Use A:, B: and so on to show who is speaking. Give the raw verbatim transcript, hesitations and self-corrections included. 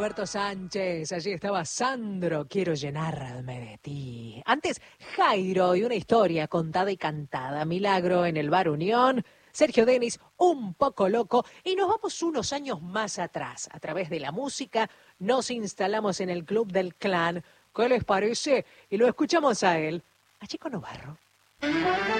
A: Roberto Sánchez, allí estaba Sandro, quiero llenarme de ti. Antes, Jairo y una historia contada y cantada, Milagro en el Bar Unión, Sergio Denis, un poco loco, y nos vamos unos años más atrás. A través de la música nos instalamos en el Club del Clan. ¿Qué les parece? Y lo escuchamos a él, a Chico Novarro.